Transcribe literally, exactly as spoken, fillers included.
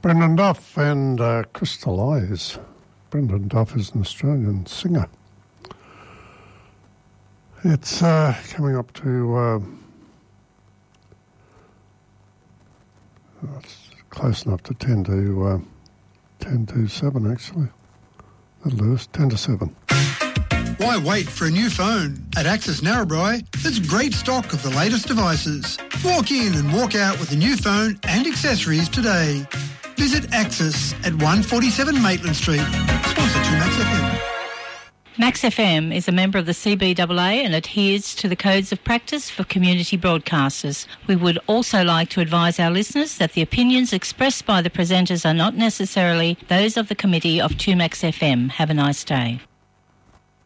Brendan Duff and uh, Crystal Eyes. Brendan Duff is an Australian singer. It's uh, coming up to... Uh, it's close enough to ten to... Uh, ten to seven, actually. That'll do us. ten to seven. Why wait for a new phone? At Access Narrabri, there's great stock of the latest devices. Walk in and walk out with a new phone and accessories today. Visit Access at one forty-seven Maitland Street. Sponsored to Max F M. Max F M is a member of the C B A A and adheres to the codes of practice for community broadcasters. We would also like to advise our listeners that the opinions expressed by the presenters are not necessarily those of the committee of two Max F M. Have a nice day.